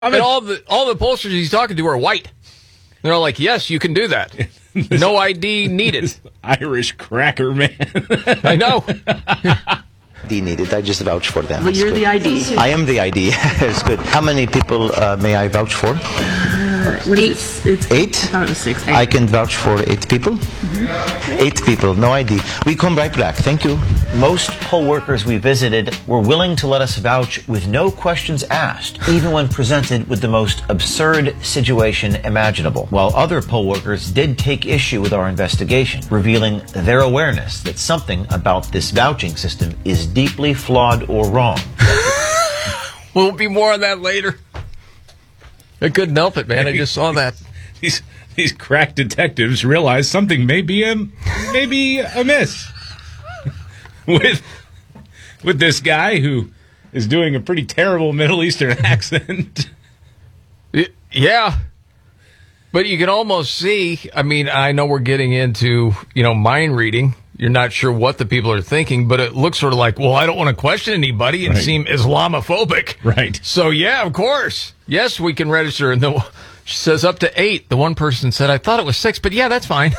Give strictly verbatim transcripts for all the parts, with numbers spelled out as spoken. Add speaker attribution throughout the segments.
Speaker 1: I mean, all the all the pollsters he's talking to are white. They're all like, yes, you can do that. No I D needed.
Speaker 2: Irish cracker man.
Speaker 1: I know.
Speaker 3: I D needed. I just vouch for them.
Speaker 4: But you're the I D.
Speaker 3: I am the I D. It's good. How many people uh, may I vouch for?
Speaker 4: Uh, eight. It's, it's
Speaker 3: Eight?
Speaker 4: I thought it was six. Eight.
Speaker 3: I can vouch for eight people. Mm-hmm. Eight people, no I D. We come right back. Thank you.
Speaker 5: Most poll workers we visited were willing to let us vouch with no questions asked, even when presented with the most absurd situation imaginable. While other poll workers did take issue with our investigation, revealing their awareness that something about this vouching system is deeply flawed or wrong.
Speaker 1: Will be more on that later. I couldn't help it, man. I just saw that.
Speaker 2: These these crack detectives realize something may be a, may be amiss with with this guy who is doing a pretty terrible Middle Eastern accent.
Speaker 1: Yeah. But you can almost see, I mean, I know we're getting into, you know, mind reading. You're not sure what the people are thinking, but it looks sort of like, well, I don't want to question anybody and
Speaker 2: right.
Speaker 1: seem Islamophobic.
Speaker 2: Right.
Speaker 1: So, yeah, of course. Yes, we can register. And the, she says up to eight. The one person said, I thought it was six, but yeah, that's fine.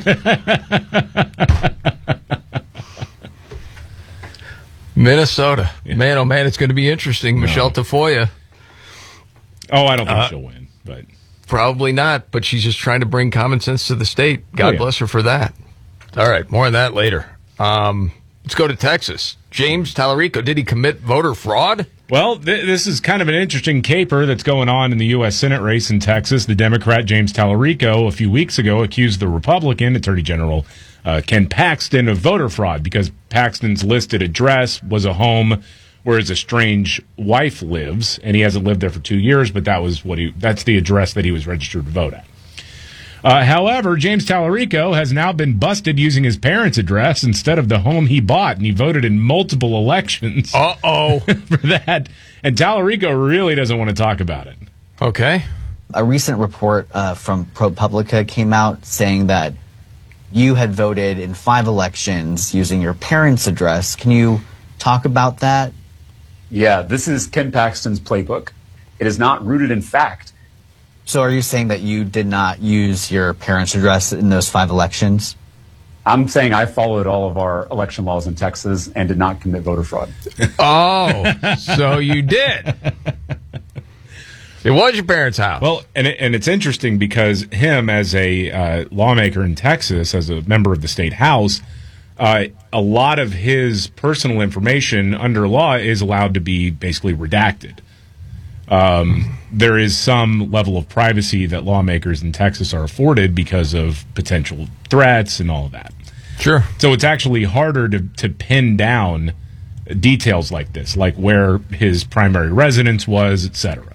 Speaker 1: Minnesota. Yeah. Man, oh, man, it's going to be interesting. No. Michelle Tafoya.
Speaker 2: Oh, I don't think
Speaker 1: uh,
Speaker 2: she'll win, but
Speaker 1: probably not, but she's just trying to bring common sense to the state. God oh, yeah. bless her for that. All right, more on that later. Um, let's go to Texas. James Tallarico, did he commit voter fraud?
Speaker 2: Well, th- this is kind of an interesting caper that's going on in the U S Senate race in Texas. The Democrat James Tallarico a few weeks ago accused the Republican Attorney General uh, Ken Paxton of voter fraud because Paxton's listed address was a home where his estranged wife lives, and he hasn't lived there for two years, but that was what he that's the address that he was registered to vote at. Uh, however, James Tallarico has now been busted using his parents' address instead of the home he bought, and he voted in multiple elections.
Speaker 1: Uh-oh.
Speaker 2: for that. And Tallarico really doesn't want to talk about it.
Speaker 1: Okay.
Speaker 6: A recent report uh, from ProPublica came out saying that you had voted in five elections using your parents' address. Can you talk about that?
Speaker 7: Yeah, this is Ken Paxton's playbook. It is not rooted in fact.
Speaker 6: So are you saying that you did not use your parents' address in those five elections?
Speaker 7: I'm saying I followed all of our election laws in Texas and did not commit voter fraud.
Speaker 1: Oh, so you did. It was your parents' house.
Speaker 2: Well, and it, and it's interesting because him as a uh, lawmaker in Texas, as a member of the state house, uh, a lot of his personal information under law is allowed to be basically redacted. Um, there is some level of privacy that lawmakers in Texas are afforded because of potential threats and all of that.
Speaker 1: Sure.
Speaker 2: So it's actually harder to, to pin down details like this, like where his primary residence was, et cetera.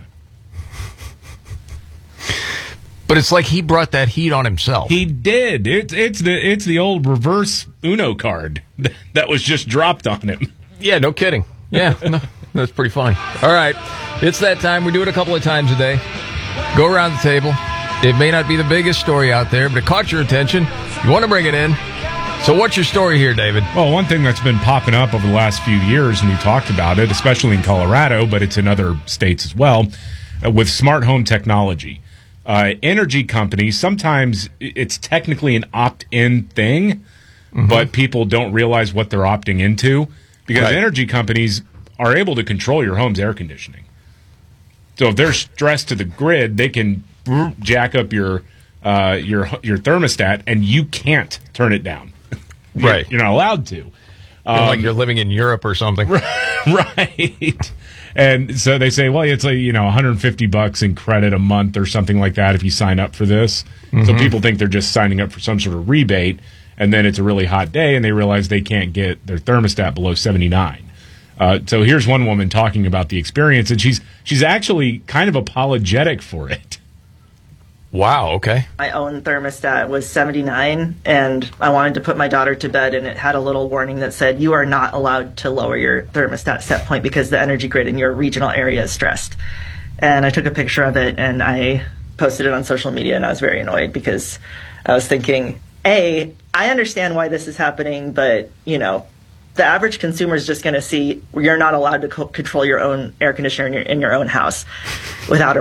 Speaker 1: But it's like he brought that heat on himself.
Speaker 2: He did. It's it's the it's the old reverse Uno card that was just dropped on him.
Speaker 1: Yeah, no kidding. Yeah, no, that's pretty funny. All right. It's that time. We do it a couple of times a day. Go around the table. It may not be the biggest story out there, but it caught your attention. You want to bring it in. So what's your story here, David?
Speaker 2: Well, one thing that's been popping up over the last few years, and you talked about it, especially in Colorado, but it's in other states as well, uh, with smart home technology. Uh, energy companies, sometimes it's technically an opt-in thing, mm-hmm. but people don't realize what they're opting into because right. energy companies are able to control your home's air conditioning. So if they're stressed to the grid, they can jack up your uh, your your thermostat, and you can't turn it down.
Speaker 1: Right,
Speaker 2: you're not allowed to.
Speaker 1: Um, like you're living in Europe or something,
Speaker 2: right? And so they say, well, it's like you know, one hundred fifty bucks in credit a month or something like that if you sign up for this. Mm-hmm. So people think they're just signing up for some sort of rebate, and then it's a really hot day, and they realize they can't get their thermostat below seventy-nine. Uh, so here's one woman talking about the experience, and she's she's actually kind of apologetic for it.
Speaker 1: Wow, okay.
Speaker 8: My own thermostat was seventy-nine, and I wanted to put my daughter to bed, and it had a little warning that said, you are not allowed to lower your thermostat set point because the energy grid in your regional area is stressed. And I took a picture of it, and I posted it on social media, and I was very annoyed because I was thinking, A, I understand why this is happening, but, you know, the average consumer is just going to see you're not allowed to co- control your own air conditioner in your, in your own house without a